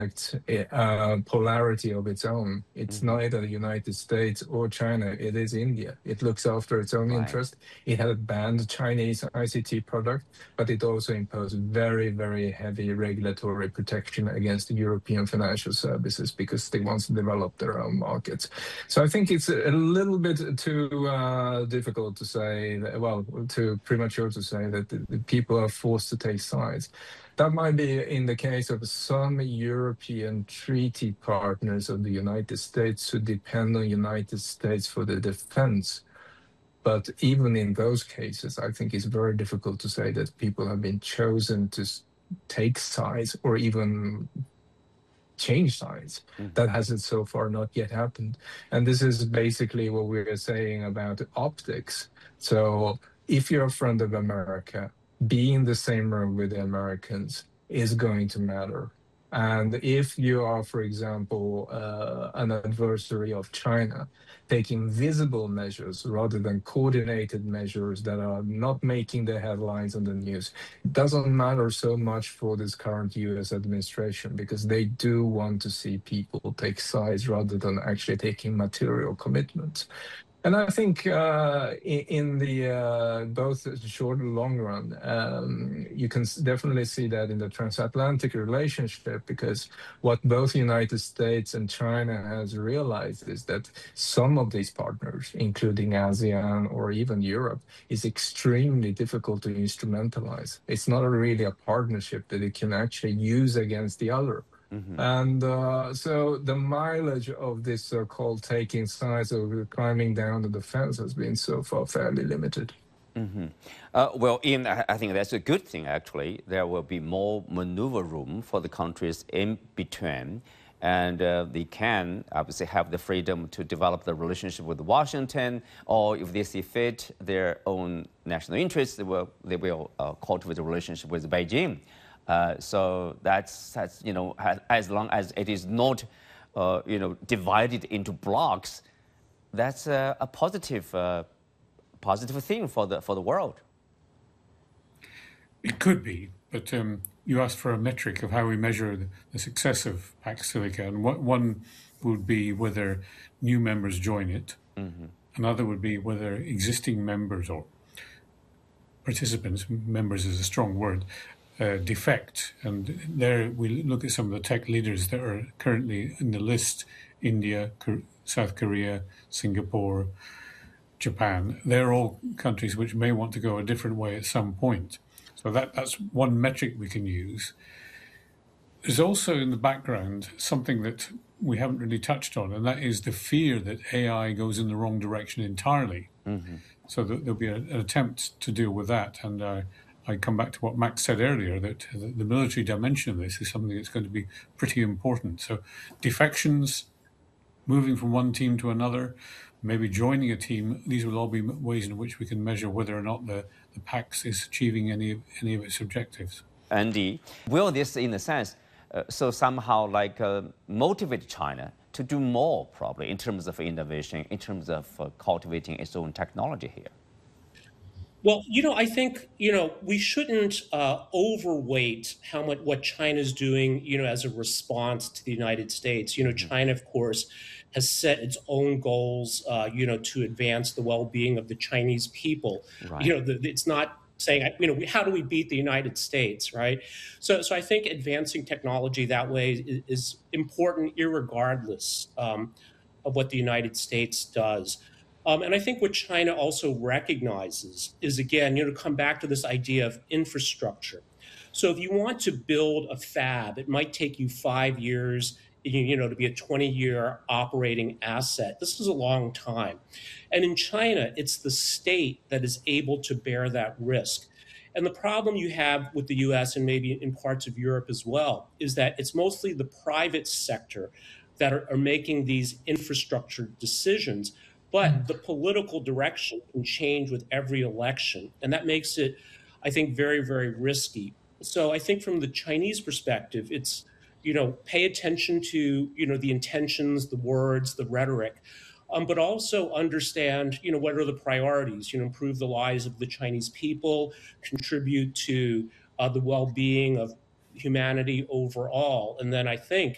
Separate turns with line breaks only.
polarity of its own. It's neither the United States or China, it is India. It looks after its own
Right.
interest. It had banned Chinese ICT product, but it also imposed very, very heavy regulatory protection against the European financial services because they want to develop their own markets. So I think it's a little bit too difficult to say, too premature to say that the people are forced to take sides. That might be in the case of some European treaty partners of the United States who depend on United States for the defense. But even in those cases, I think it's very difficult to say that people have been chosen to take sides or even change sides. That hasn't so far not yet happened. And this is basically what we are saying about optics. So if you're a friend of America, be in the same room with the Americans is going to matter. And if you are, for example, an adversary of China, taking visible measures rather than coordinated measures that are not making the headlines on the news, it doesn't matter so much for this current US administration because they do want to see people take sides rather than actually taking material commitments. And I think in the both short and long run, you can definitely see that in the transatlantic relationship, because what both United States and China has realized is that some of these partners, including ASEAN or even Europe, is extremely difficult to instrumentalize. It's not really a partnership that it can actually use against the other. And so the mileage of this so-called taking sides or climbing down the fence has been so far fairly limited.
Well, Ian, I think that's a good thing, actually. There will be more maneuver room for the countries in between. And they can obviously have the freedom to develop the relationship with Washington, or if they see fit, their own national interests, they will cultivate a relationship with Beijing. So that's as long as it is not divided into blocks, that's a positive thing for the world.
It could be, but you asked for a metric of how we measure the success of Pax Silica, and one would be whether new members join it. Another would be whether existing members or participants, members is a strong word, defect. And there we look at some of the tech leaders that are currently in the list: India, South Korea, Singapore, Japan. They're all countries which may want to go a different way at some point. So that's one metric we can use. There's also in the background something that we haven't really touched on, and that is the fear that AI goes in the wrong direction entirely. So there'll be an attempt to deal with that. And I come back to what Max said earlier, that the military dimension of this is something that's going to be pretty important. So defections, moving from one team to another, maybe joining a team, these will all be ways in which we can measure whether or not the PAX is achieving any of its objectives.
Andy, will this, in a sense, somehow motivate China to do more, probably, in terms of innovation, in terms of cultivating its own technology here?
Well, I think, we shouldn't overweight what China's doing, as a response to the United States. China, of course, has set its own goals, to advance the well-being of the Chinese people.
Right.
It's not saying, how do we beat the United States, right? So I think advancing technology that way is important, irregardless of what the United States does. And I think what China also recognizes is, again, to come back to this idea of infrastructure. So if you want to build a fab, it might take you 5 years, to be a 20-year operating asset. This is a long time. And in China, it's the state that is able to bear that risk. And the problem you have with the US and maybe in parts of Europe as well is that it's mostly the private sector that are making these infrastructure decisions. But the political direction can change with every election. And that makes it, I think, very, very risky. So I think from the Chinese perspective, it's, pay attention to, the intentions, the words, the rhetoric, but also understand, what are the priorities, improve the lives of the Chinese people, contribute to the well-being of humanity overall. And then I think